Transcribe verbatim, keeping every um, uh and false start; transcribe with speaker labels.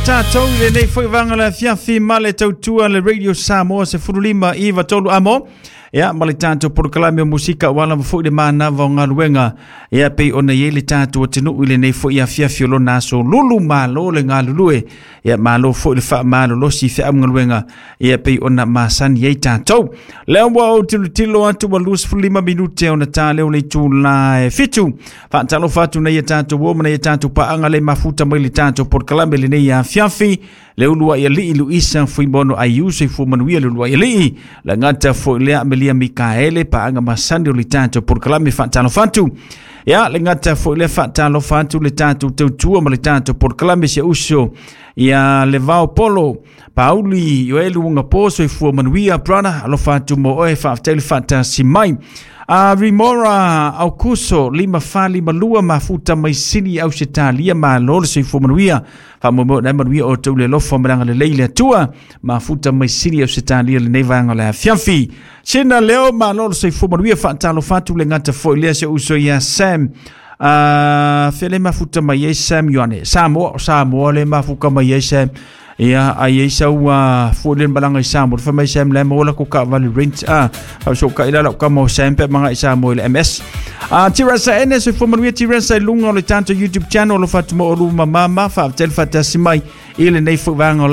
Speaker 1: tātou le nei foi vanga la fiafi male tautua le Radio Samoa se furulima iwa tolu amo ya male tātou porkalami o musika wala mfoi de mana wa ngaluenga ya pei ona ye le tātou o tenu ile nei foi ya fiafi o lo naso lulu malo le ngalulue ya malo foi le fa malo lo si fia ngaluenga ya pei ona masan ye tātou leo wa o tilu tilo atu wa lus furulima minute ona tale o le tula e fitu fa talo fatu na ye tātou wo na ye tātou pa anga le mafuta mai le tātou porkalami le nei ya fiafi le ulua ya li ilu isa fui mono ayuse fu manuia le ulua ya li la ngata fu lea Amelia Mikaele pa anga masandi o le tātou porkalami fa talo fatu ya le ngata fu le fa talo fatu le tātou tautua ma le tātou porkalami se uso ya le vao polo pauli yo elu unga poso i fu manuia prana alo fatu mo oe fa tele fata simai a rimora au kuso lima fali malua mafuta mai sini au setalia ma lolo se fu manuia fa mo na manuia o tole lo fo malanga le leile tua mafuta mai sini au setalia le nevanga la fiafi sina leo ma lolo se fu manuia fa talo fatu le ngata fo ile se uso ya Sam a fele mafuta mai Sam yone Samo Samo le mafuta mai Sam ia ai sa wa folen balanga isa mo fa mai sam le mo la ko ka vali rent a so ka ila ka mo sam pe manga isa mo le ms a tirasa ene se fo mo tirasa lunga le tanto YouTube channel lo fatmo o lu mama fa tel fatasi mai ile nei fo vanga